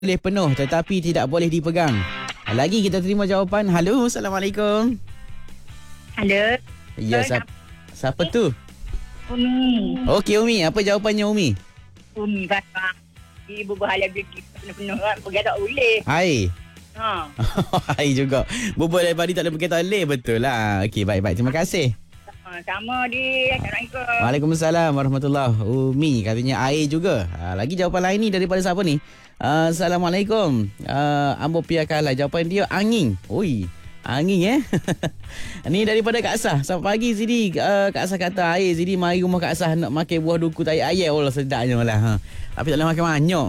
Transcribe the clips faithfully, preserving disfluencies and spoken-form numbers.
boleh penuh tetapi tidak boleh dipegang. Lagi kita terima jawapan. Halo, Assalamualaikum. Halo. Ya, siapa, siapa tu? Umi. Okey Umi, apa jawapannya Umi? Umi pasang. Ibu bahagia bikin penuh-penuh kan. Pergi tak boleh. Air. Ha. Air juga. Bubur air padi tak boleh pakai toilet. Betul lah. Okey, baik-baik. Terima kasih. Ha, sama di. Assalamualaikum. Waalaikumsalam warahmatullahi. Umi katanya air juga. Ha, lagi jawapan lain ni daripada siapa ni? Uh, Assalamualaikum. Uh, Ambo Pia kalah. Jawapan dia angin. Oi. Angin eh. Ni daripada Kak Asah. Selamat pagi Zidi. Uh, Kak Asah kata air Zidi mari rumah Kak Asah nak makan buah duku tai ayam. Allah sedapnya lah. Ha. Tapi tak boleh makan banyak.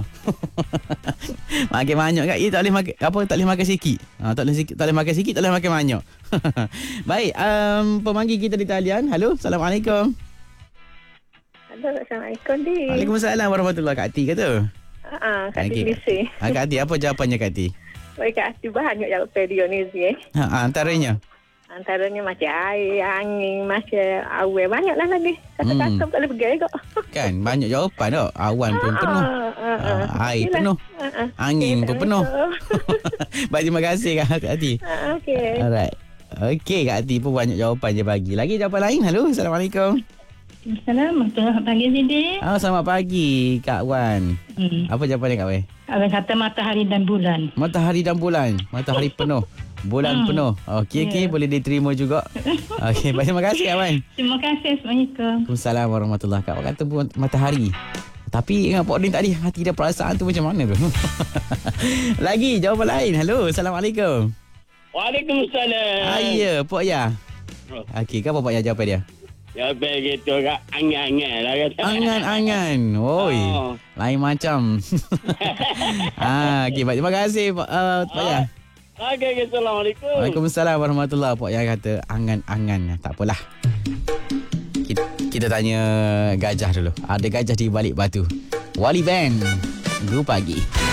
Makan banyak kat. Tak boleh makan apa tak boleh makan sikit. Ha, tak boleh sikit, tak boleh makan sikit, tak boleh makan banyak. Baik, um, pemanggil kita di talian. Halo, Assalamualaikum. Halo, Assalamualaikum, Dik. Waalaikumsalam warahmatullahi. Kak Ati kata. Haa, Kak Ati Okey. Lisi. Ha, Kak Ati, apa jawapannya Kak Ati? Baik, Kak Ati banyak jawapan dia ni, eh. Ha, ha, antaranya. Antaranya macam air, angin, macam awal. Banyak lah lagi. Kata-kata Hmm. tak boleh pergi kok. Kan, banyak jawapan tak? Awan pun penuh. Ah, ah, Ha, air Yelah. penuh. Ah, ah. Angin Okey, pun penuh. Assalamualaikum. Baik, terima kasih Kak Ati. Ah, Okey. Alright. Okey, Kak Ati pun banyak jawapan je bagi. Lagi jawapan lain? Halo, Assalamualaikum. Assalamualaikum. Selamat pagi Zidi. Oh, selamat pagi Kak Wan. Hmm. Apa jawapannya Kak Wan? Abang kata matahari dan bulan. Matahari dan bulan. Matahari penuh. Bulan Hmm. penuh. Okey, okey. Ya. Boleh diterima juga. Okey, baik. Terima kasih Kak Wan. Terima kasih. Assalamualaikum. Waalaikumsalam warahmatullahi. Kak Wan kata pun matahari. Tapi ingat Pok Din tadi hati dan perasaan tu macam mana tu? Lagi jawapan lain. Halo, Assalamualaikum. Waalaikumsalam. Ah, ya, Pok Ya. Oh. Okey, apa Pok Ya jawapan dia? Jawapan gitu kak. Angan-angan lah kata. Angan-angan. Oi. Oh. Lain macam. ah, okey, baik. Terima kasih Pak uh, Pak Ya. Okey, okay, Assalamualaikum. Waalaikumsalam warahmatullahi. Pak Ya kata angan-angan. Tak apalah. Kita, kita tanya gajah dulu. Ada gajah di balik batu. Wali Band. Guru pagi.